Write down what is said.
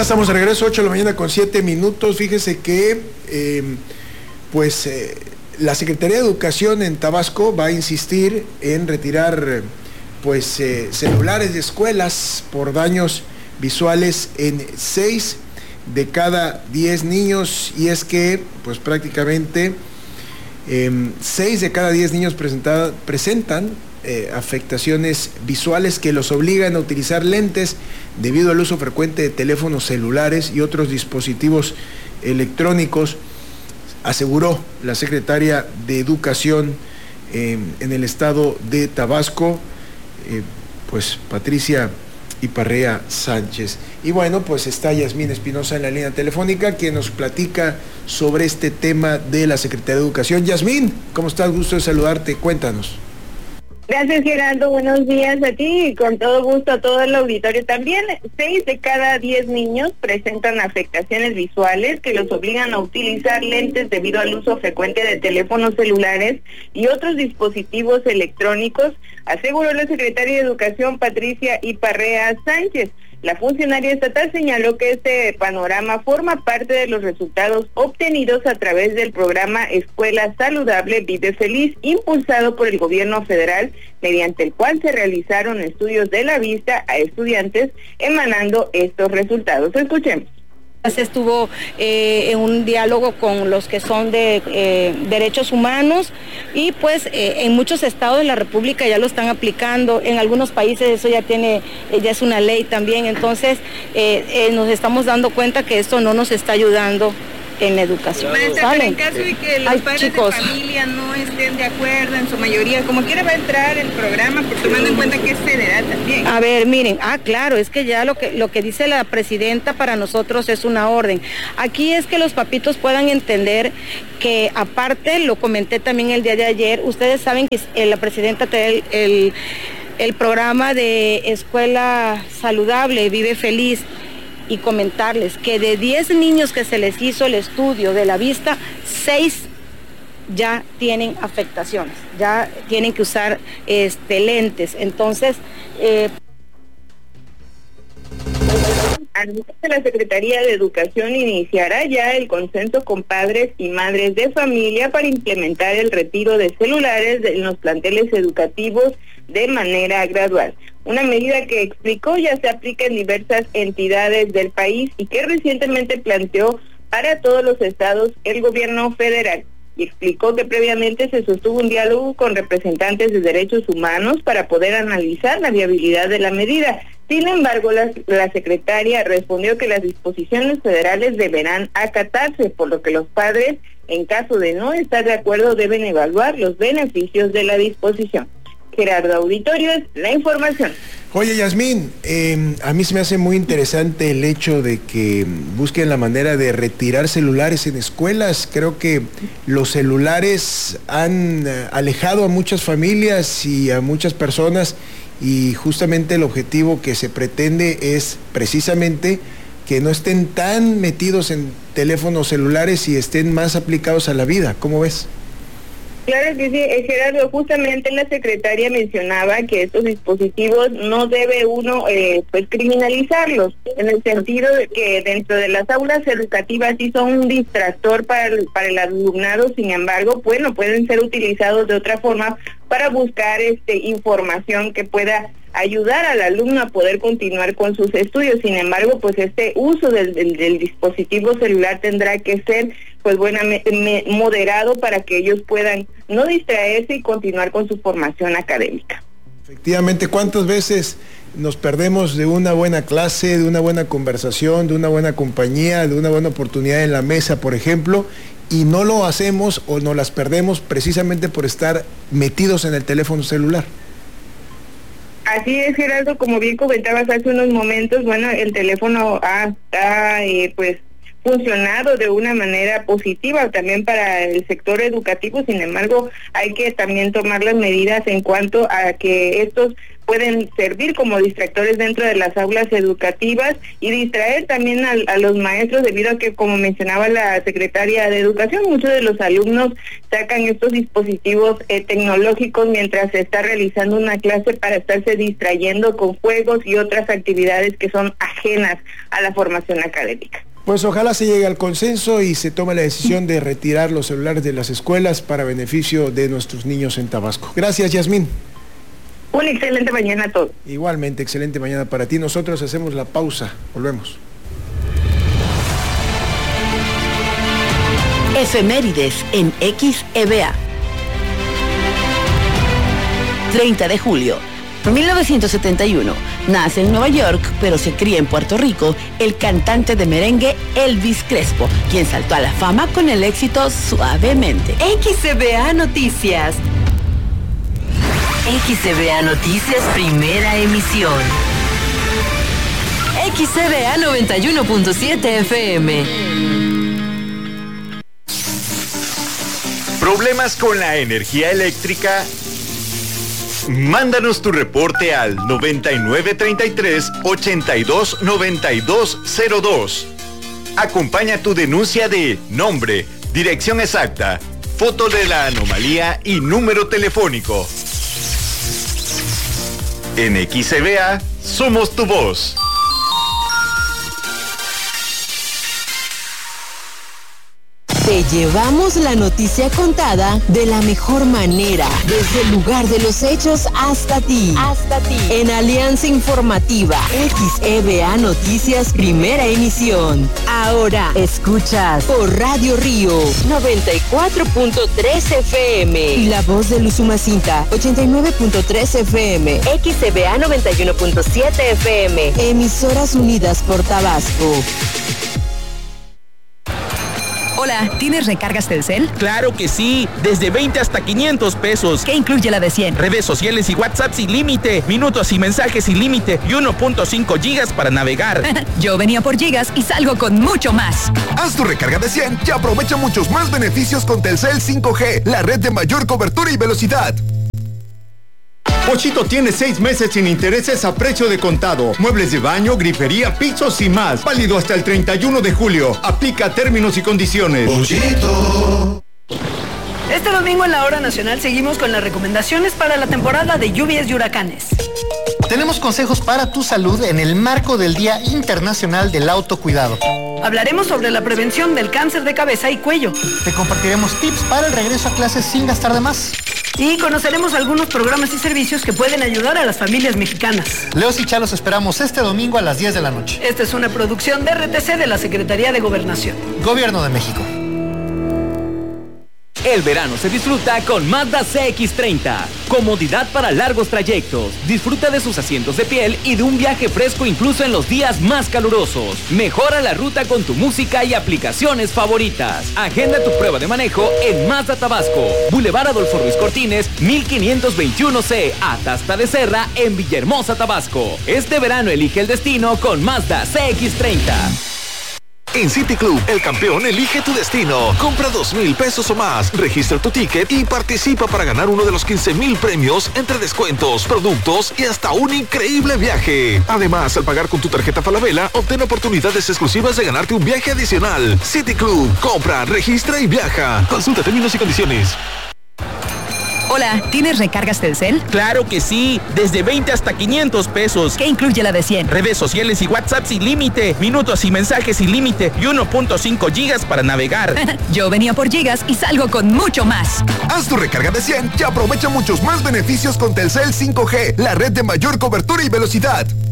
Ya estamos de regreso, 8 de la mañana con 7 minutos. Fíjese que la Secretaría de Educación en Tabasco va a insistir en retirar celulares de escuelas por daños visuales en 6 de cada 10 niños, y es que pues prácticamente 6 de cada 10 niños presentan afectaciones visuales que los obligan a utilizar lentes debido al uso frecuente de teléfonos celulares y otros dispositivos electrónicos, aseguró la secretaria de Educación en el estado de Tabasco, Patricia Iparrea Sánchez. Y bueno, pues está Yasmín Espinosa en la línea telefónica, quien nos platica sobre este tema de la Secretaría de Educación. Yasmín, ¿cómo estás? Gusto de saludarte, cuéntanos. Gracias, Gerardo, buenos días a ti y con todo gusto a todo el auditorio también. 6 de cada 10 niños presentan afectaciones visuales que los obligan a utilizar lentes debido al uso frecuente de teléfonos celulares y otros dispositivos electrónicos, aseguró la secretaria de Educación Patricia Iparrea Sánchez. La funcionaria estatal señaló que este panorama forma parte de los resultados obtenidos a través del programa Escuela Saludable Vive Feliz, impulsado por el gobierno federal, mediante el cual se realizaron estudios de la vista a estudiantes, emanando estos resultados. Escuchemos. Se estuvo en un diálogo con los que son de derechos humanos y en muchos estados de la República ya lo están aplicando, en algunos países eso ya es una ley también, entonces nos estamos dando cuenta que esto no nos está ayudando en la educación. Maestra, pero en caso de que los padres de familia no estén de acuerdo, en su mayoría, como quiera va a entrar el programa, por tomando en cuenta que es federal también. A ver, miren, claro, es que ya lo que dice la presidenta para nosotros es una orden. Aquí es que los papitos puedan entender que aparte, lo comenté también el día de ayer, ustedes saben que la presidenta trae el programa de Escuela Saludable, Vive Feliz, y comentarles que de 10 niños que se les hizo el estudio de la vista, 6 ya tienen afectaciones, ya tienen que usar lentes. Entonces, la Secretaría de Educación iniciará ya el consenso con padres y madres de familia para implementar el retiro de celulares en los planteles educativos de manera gradual. Una medida que explicó ya se aplica en diversas entidades del país y que recientemente planteó para todos los estados el gobierno federal. Y explicó que previamente se sostuvo un diálogo con representantes de derechos humanos para poder analizar la viabilidad de la medida. Sin embargo, la secretaria respondió que las disposiciones federales deberán acatarse, por lo que los padres, en caso de no estar de acuerdo, deben evaluar los beneficios de la disposición. Gerardo, auditorio, es la información. Oye, Yasmín, a mí se me hace muy interesante el hecho de que busquen la manera de retirar celulares en escuelas. Creo que los celulares han alejado a muchas familias y a muchas personas, y justamente el objetivo que se pretende es precisamente que no estén tan metidos en teléfonos celulares y estén más aplicados a la vida. ¿Cómo ves? Claro que sí, Gerardo, justamente la secretaria mencionaba que estos dispositivos no debe uno criminalizarlos, en el sentido de que dentro de las aulas educativas sí son un distractor para el alumnado. Sin embargo, pueden ser utilizados de otra forma para buscar información que pueda ayudar al alumno a poder continuar con sus estudios. Sin embargo, este uso del dispositivo celular tendrá que ser moderado para que ellos puedan no distraerse y continuar con su formación académica. Efectivamente, ¿cuántas veces nos perdemos de una buena clase, de una buena conversación, de una buena compañía, de una buena oportunidad en la mesa, por ejemplo, y no lo hacemos o nos las perdemos precisamente por estar metidos en el teléfono celular? Así es, Gerardo, como bien comentabas hace unos momentos, el teléfono ha funcionado de una manera positiva también para el sector educativo. Sin embargo, hay que también tomar las medidas en cuanto a que estos pueden servir como distractores dentro de las aulas educativas y distraer también a los maestros, debido a que, como mencionaba la secretaria de Educación, muchos de los alumnos sacan estos dispositivos tecnológicos mientras se está realizando una clase para estarse distrayendo con juegos y otras actividades que son ajenas a la formación académica. Pues ojalá se llegue al consenso y se tome la decisión de retirar los celulares de las escuelas para beneficio de nuestros niños en Tabasco. Gracias, Yasmín. Una excelente mañana a todos. Igualmente, excelente mañana para ti. Nosotros hacemos la pausa. Volvemos. Efemérides en XEBA. 30 de julio. 1971. Nace en Nueva York, pero se cría en Puerto Rico, el cantante de merengue Elvis Crespo, quien saltó a la fama con el éxito Suavemente. XEBA Noticias. XEBA Noticias, primera emisión. XEBA 91.7 FM. ¿Problemas con la energía eléctrica? Mándanos tu reporte al 9933-829202. Acompaña tu denuncia de nombre, dirección exacta, foto de la anomalía y número telefónico. En XEBA, somos tu voz. Te llevamos la noticia contada de la mejor manera, desde el lugar de los hechos hasta ti. En Alianza Informativa, XEBA Noticias, primera emisión. Ahora escuchas por Radio Río 94.3 FM y La Voz de Usumacinta 89.3 FM. XEBA 91.7 FM. Emisoras unidas por Tabasco. Hola, ¿tienes recargas Telcel? ¡Claro que sí! Desde 20 hasta 500 pesos. ¿Qué incluye la de 100? Redes sociales y WhatsApp sin límite, minutos y mensajes sin límite y 1.5 gigas para navegar. Yo venía por gigas y salgo con mucho más. Haz tu recarga de 100 y aprovecha muchos más beneficios con Telcel 5G, la red de mayor cobertura y velocidad. Pochito tiene 6 meses sin intereses a precio de contado. Muebles de baño, grifería, pisos y más. Válido hasta el 31 de julio. Aplica términos y condiciones. Pochito. Este domingo en la Hora Nacional seguimos con las recomendaciones para la temporada de lluvias y huracanes. Tenemos consejos para tu salud en el marco del Día Internacional del Autocuidado. Hablaremos sobre la prevención del cáncer de cabeza y cuello. Te compartiremos tips para el regreso a clases sin gastar de más. Y conoceremos algunos programas y servicios que pueden ayudar a las familias mexicanas. Leos y Chalos esperamos este domingo a las 10 de la noche. Esta es una producción de RTC de la Secretaría de Gobernación. Gobierno de México. El verano se disfruta con Mazda CX-30. Comodidad para largos trayectos. Disfruta de sus asientos de piel y de un viaje fresco incluso en los días más calurosos. Mejora la ruta con tu música y aplicaciones favoritas. Agenda tu prueba de manejo en Mazda Tabasco. Boulevard Adolfo Ruiz Cortines, 1521C, Atasta de Serra, en Villahermosa, Tabasco. Este verano elige el destino con Mazda CX-30. En City Club, el campeón elige tu destino. Compra 2,000 pesos o más, registra tu ticket y participa para ganar uno de los 15,000 premios entre descuentos, productos y hasta un increíble viaje. Además, al pagar con tu tarjeta Falabella, obtén oportunidades exclusivas de ganarte un viaje adicional. City Club, compra, registra y viaja. Consulta términos y condiciones. Hola, ¿tienes recargas Telcel? ¡Claro que sí! Desde 20 hasta 500 pesos. ¿Qué incluye la de 100? Redes sociales y WhatsApp sin límite, minutos y mensajes sin límite y 1.5 gigas para navegar. Yo venía por gigas y salgo con mucho más. Haz tu recarga de 100 y aprovecha muchos más beneficios con Telcel 5G, la red de mayor cobertura y velocidad.